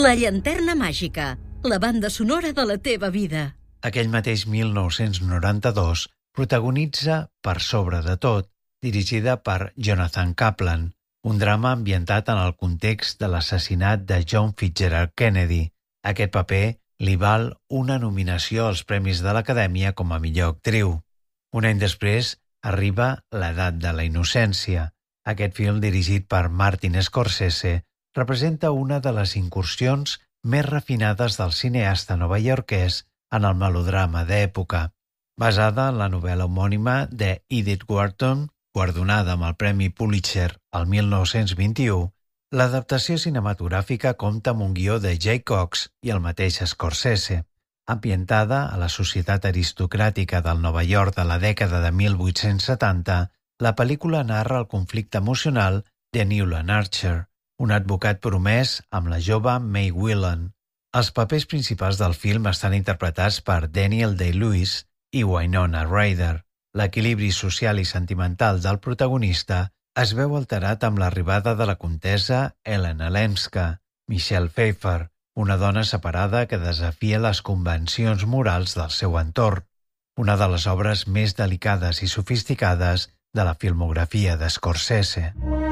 La llanterna màgica, la banda sonora de la teva vida. Aquell mateix 1992 protagonitza Per sobre de tot, dirigida per Jonathan Kaplan, un drama ambientat en el context de l'assassinat de John Fitzgerald Kennedy. Aquest paper li val una nominació als Premis de l'Acadèmia com a millor actriu. Un any després arriba L'edat de la innocència. Aquest film, dirigit per Martin Scorsese, representa una de les incursions més refinades del cineasta novaiorquès en el melodrama d'època. Basada en la novel·la homònima de Edith Wharton, guardonada amb el Premi Pulitzer el 1921, l'adaptació cinematogràfica compta amb un guió de Jay Cox i el mateix Scorsese. Ambientada a la societat aristocràtica del Nova York de la dècada de 1870, la pel·lícula narra el conflicte emocional de Newland Archer, un advocat promès amb la jove May Whelan. Els papers principals del film estan interpretats per Daniel Day-Lewis i Winona Ryder. L'equilibri social i sentimental del protagonista es veu alterat amb l'arribada de la comtessa Helena Lemska, Michelle Pfeiffer, una dona separada que desafia les convencions morals del seu entorn, una de les obres més delicades i sofisticades de la filmografia de Scorsese.